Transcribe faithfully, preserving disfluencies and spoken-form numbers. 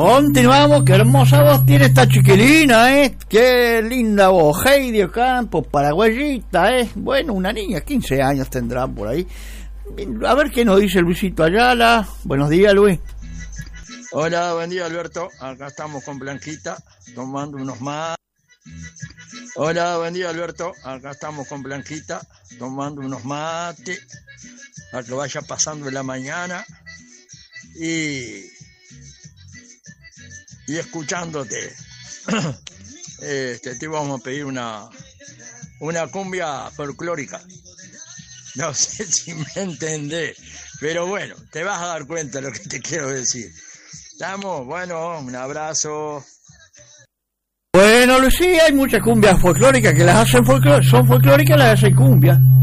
Continuamos, qué hermosa voz tiene esta chiquilina, ¿eh? Qué linda voz, Heidi Ocampo, paraguayita, ¿eh? Bueno, una niña, quince años tendrá por ahí. A ver qué nos dice Luisito Ayala. Buenos días, Luis. Hola, buen día, Alberto. Acá estamos con Blanquita, tomando unos más. Hola, buen día, Alberto. Acá estamos con Blanquita, tomando unos mates, para que vaya pasando la mañana y, y escuchándote. Este, te íbamos a pedir una, una cumbia folclórica. No sé si me entendés, pero bueno, te vas a dar cuenta de lo que te quiero decir. Estamos, bueno, un abrazo. Bueno, sí, hay muchas cumbias folclóricas que las hacen folclóricas, son folclóricas, las hacen cumbia.